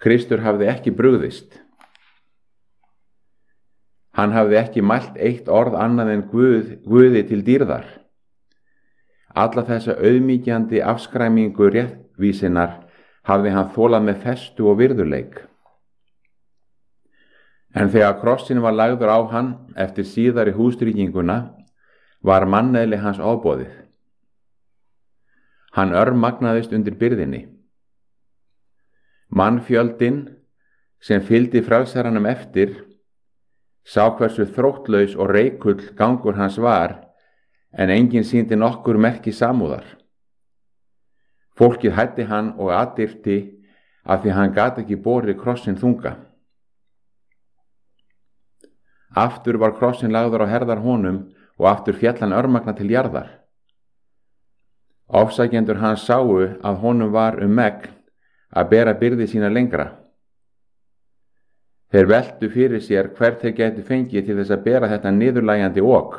Kristur hafði ekki brugðist. Hann hafði ekki mælt eitt orð annað en Guði til dýrðar. Alla þessa auðmýkjandi afskræmingu réttvísinnar hafði hann þolað með festu og virðuleik. En þegar krossin var lagður á hann eftir síðari húsríkinguna, var manneðli hans ofboðið. Hann örmagnaðist undir byrðinni. Mannfjöldinn sem fylgdi frelsaranum eftir sá hversu þróttlaus og reikull gangur hans var, en enginn sýndi nokkur merki samúðar. Fólkið hætti hann og aðyrti af því hann gat ekki borið krossin þunga. Aftur var krossin lagður á herðar honum og aftur féll hann örmagna til jarðar. Ofsækjendur hans sáu að honum var megn að bera byrði sína lengra. Þeir veltu fyrir sér hvert þeir gætu fengið til þess að bera þetta niðurlægjandi ok.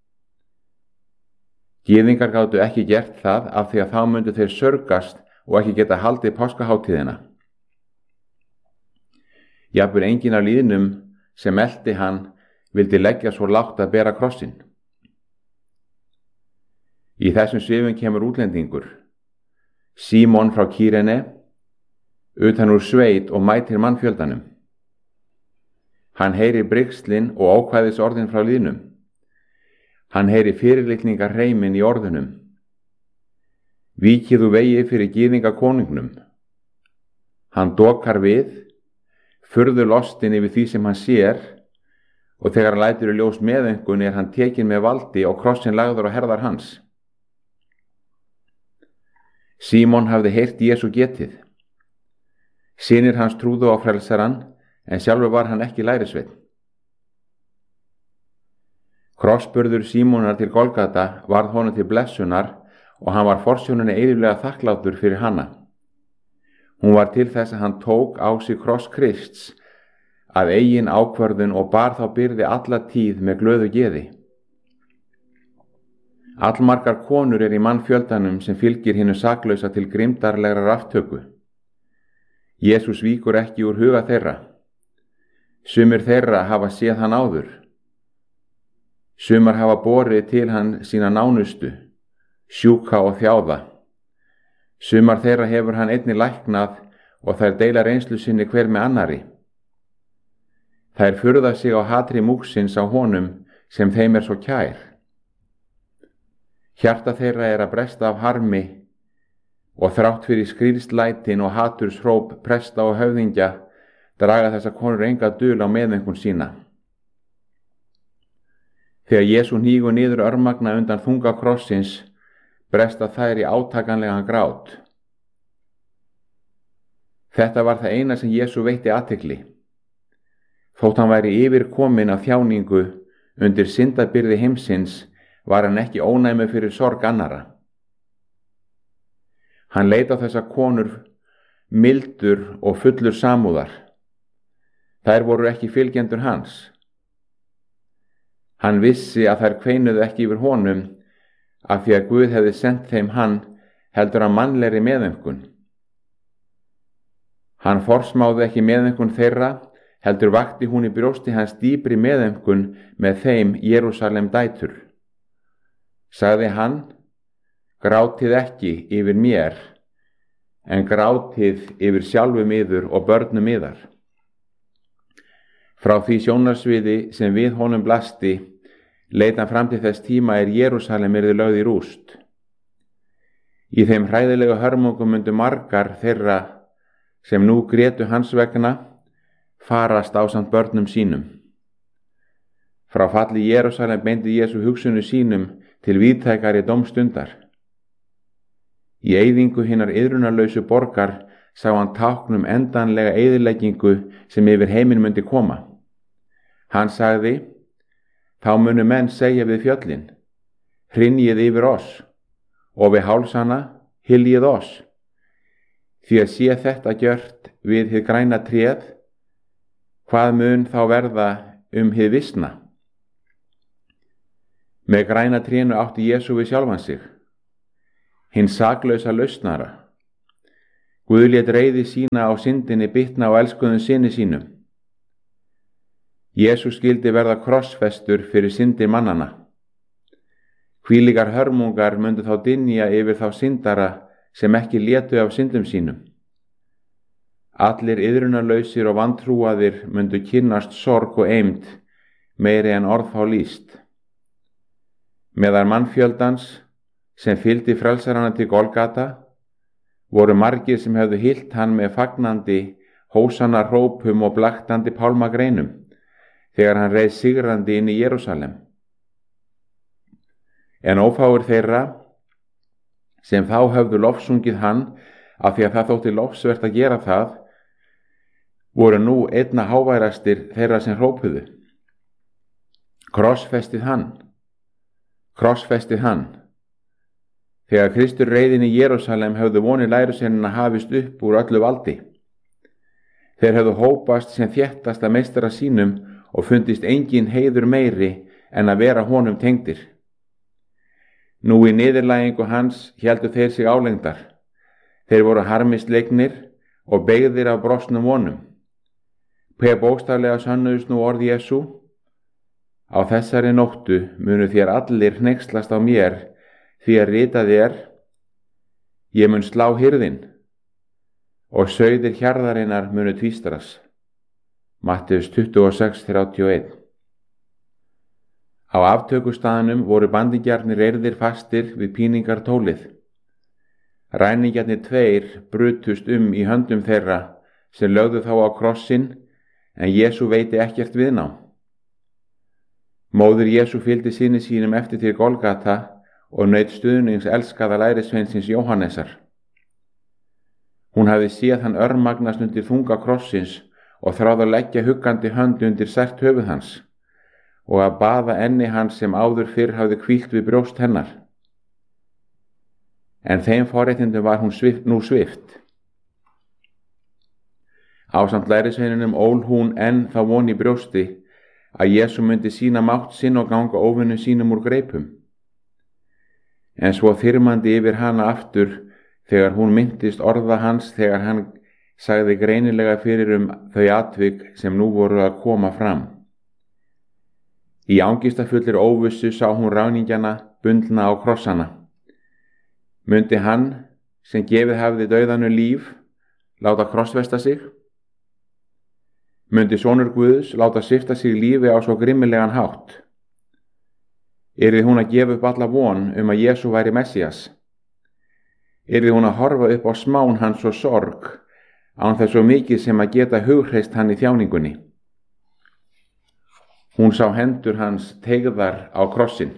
Gyðingar gátu ekki gert það af því að þá myndu þeir sörgast og ekki geta haldið páskaháttíðina. Jafnvel enginn af lýðnum sem elti hann vildi leggja svo lágt að bera krossin. Í þessum svifum kemur útlendingur, Símon frá Kýrene, utan úr sveit og mætir mannfjöldanum. Hann heyrir brigslin og ákvæðis orðin frá lýðnum. Hann heyrir fyrirlitningar hreimin í orðunum. Víkið úr vegi fyrir gyðinga konungnum. Hann dokar við, furðu lostin yfir því sem hann sér, og þegar hann lætur í ljós meðöngun hann tekinn með valdi og krossin lagður á herðar hans. Símon hafði heyrt Jesú getið. Synir hans trúðu á frelsarann, en sjálfur var hann ekki lærisveinn. Krossburður Símonar til Golgata varð honum til blessunar og hann var forsjóninni eilíflega þakklátur fyrir hana. Hún var til þess að hann tók á sig kross Krists að eigin ákvörðun og bar þá byrði alla tíð með glöðu geði. Allmargar konur í mannfjöldanum sem fylgir hinu saklausa til grimmdarlegrar aftöku. Jesús víkur ekki úr huga þeirra. Sumir þeirra hafa séð hann áður. Sumar hafa borið til hann sína nánustu, sjúka og þjáða. Sumar þeirra hefur hann einnig læknað og þær deila reynslu sinni hver með annari. Þær furða sig á hatri múksins á honum sem þeim svo kær. Hjarta þeirra að bresta af harmi og þrátt fyrir skrílslætin og hatursróp presta og höfðingja draga þessa konur enga dul á meðöngun sína. Þegar Jesú hnígur niður örmagna undan þunga krossins bresta þær í átakanlegan grát. Þetta var það eina sem Jesú veitti athygli. Þótt hann væri yfirkominn af þjáningu undir syndabyrði heimsins var hann ekki ónæmi fyrir sorg annara. Hann leit á þessa konur mildur og fullur samúðar. Þær voru ekki fylgjendur hans. Hann vissi að þær kveinuðu ekki yfir honum af því að Guð hefði sent þeim hann heldur að mannlegri meðöngun. Hann forsmáði ekki meðöngun þeirra heldur vakti hún í brjósti hans dýpri meðöngun með þeim Jerúsalem dætur. Sagði hann, grátið ekki yfir mér, en grátið yfir sjálfum yður og börnum yðar. Frá því sjónarsviði sem við honum blasti, leit hann fram til þess tíma Jerúsalem yrði lögð í rúst. Í þeim hræðilegu hörmungum myndu margar þeirra sem nú grétu hans vegna farast ásamt börnum sínum. Frá falli Jerúsalem beindi Jesú hugsunum sínum til víðtækari dómstundar. Í eyðingu hinnar iðrunarlausu borgar sá hann tákn endanlega eyðileggingu sem yfir heiminn myndi koma. Hann sagði, þá munu menn segja við fjöllin, hrynjið yfir oss, og við hálsana hyljið oss. Því að sé þetta gjört við hið græna tréð, hvað mun þá verða hið visna? Með græna trénu átti Jesú við sjálfan sig, hinn saklausa lausnara. Guð lét reiði sína á syndinni bitna á elskuðum syni sínum. Jesús skyldi verða krossfestur fyrir syndir mannana. Hvílíkar hörmungar myndu þá dynja yfir þá syndara sem ekki létu af syndum sínum. Allir iðrunarlausir og vantrúaðir myndu kynnast sorg og eymd meiri en orð fá lýst. Meðal mannfjöldans sem fylgdi frelsarana til Golgata voru margir sem hefðu hyllt hann með fagnandi hósanna hrópum og blaktandi pálmagreinum þegar hann reið sigrandi inn í Jerúsalem. En ófáir þeirra sem þá höfðu lofsungið hann af því að það þótti lofsvert að gera það, voru nú einna háværastir þeirra sem hrópuðu: Krossfestið hann! Krossfestið hann! Þegar Kristur reiðin í Jerúsalem höfðu vonir lærisveinanna hafist upp úr öllu valdi. Þeir höfðu hópast sem þéttast að meistara sínum og fundist engin heiður meiri en að vera honum tengdir. Nú í niðurlægingu hans héldu þeir sig álengdar. Þeir voru harmisleiknir og beygðir af brostnum vonum. Hve bókstaflega sönnuðust nú orð Jesú: Á þessari nóttu munu þér allir hneykslast á mér, því að ritað er: Ég mun slá hirðin, og sauðir hjarðarinnar munu tvístrast. Matteus 26:31. Á aftökustaðnum voru bandingjarnir reyrðir fastir við píningartólið. Ræningjarnir tveir brutust í höndum þeirra sem lögðu þá á krossinn, en Jesú veiti ekkert viðnám. Móðir Jesú fylgdi syni sínum eftir til Golgata og naut stuðnings elskaða lærisveinsins Jóhannesar. Hún hafði séð hann örmagnast undir þunga krossins og þráð að leggja huggandi hönd undir sært höfuð hans og að baða enni hans sem áður fyrr hafði hvílt við brjóst hennar. En þeim forréttindum var hún nú svipt. Ásamt lærisveinunum ól hún enn þá von í brjósti að Jesú myndi sýna mátt sinn og ganga óvinnu sínum úr greipum. En svo þyrmandi yfir hana aftur þegar hún minntist orða hans þegar hann sagði greinilega fyrir þau atvik sem nú voru að koma fram. Í angistafullir óvissu sá hún ráningjana bundna á krossana. Mundi hann, sem gefið hafði dauðanu líf, láta krossfesta sig? Mundi sonur Guðs láta svipta sig lífi á svo grimmilegan hátt? Yrði hún að gefa upp alla von að Jesú væri Messías? Yrði hún að horfa upp á smán hans og sorg, án þess svo mikið sem að geta hughreyst hann í þjáningunni? Hún sá hendur hans teygðar á krossin.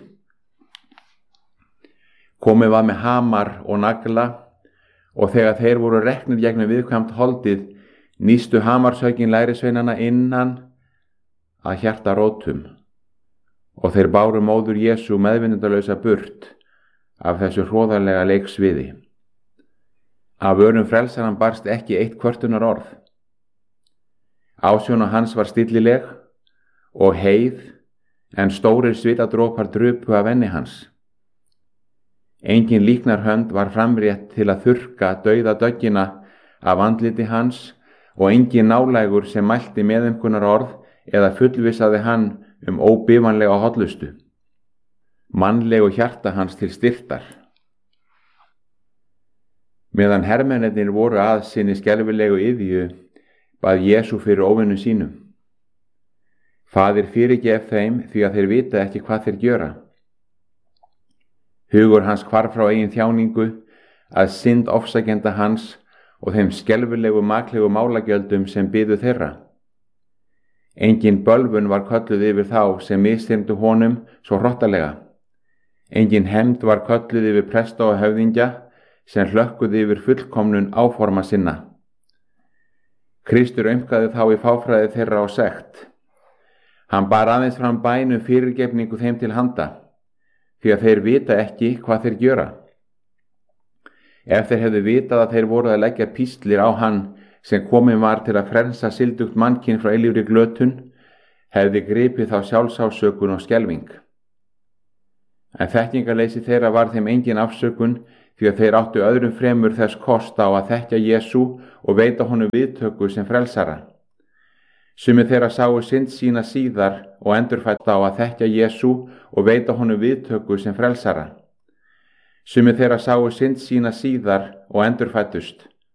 Komið var með hamar og nagla, og þegar þeir voru reknir gegnum viðkvæmt holdið, nístu hamarshöggin lærisveinana innan að hjarta rótum, og þeir báru móður Jesú meðvinnundalausa burt af þessu hroðalega leiksviði. Af örum frelsaran barst ekki eitt kvörtunar orð. Ásjón hans var stillileg og heið, en stórir svitadrópar drupu af enni hans. Engin líknarhönd var framrétt til að þurrka dauða döggina af andliti hans og engin nálægur sem mælti meðumkunar orð eða fullvissaði hann óbifanlega hollustu. Mannlegu hjarta hans til styrktar. Meðan hermennirnir voru að sinni skelfilegu iðju, bað Jesú fyrir óvinnu sínum: Faðir, fyrirgef þeim, því að þeir vita ekki hvað þeir gjöra. Hugur hans hvarf frá eigin þjáningu, að synd ofsækjenda hans og þeim skelfilegu maklegu málagjöldum sem biðu þeirra. Engin bölvun var kölluð yfir þá sem misþyrmdu honum svo hrottalega. Engin hefnd var kölluð yfir presta og höfðingja sem hlökkuðu yfir fullkomnun áforma sinna. Kristur aumkaði þá í fáfræði þeirra og sekt. Hann bar aðeins fram bæn fyrirgefningu þeim til handa, því að þeir vita ekki hvað þeir gjöra. Ef þeir hefðu vitað að þeir voru að leggja píslir á hann sem kominn var til að frelsa sildugt mannkyn frá eilífri glötun, hefði gripið þá sjálfsásökun og skelfing. En þekkingarleysi þeirra var þeim engin afsökun, því að þeir áttu öðrum fremur þess kost á að þekkja Jesú og veita honum viðtöku sem frelsara. Sumir þeirra sáu synd sína síðar og endurfæddu á að þekkja Jesú og veita honum viðtöku sem frelsara. Sumir þeirra sáu synd sína síðar og endurfæddust.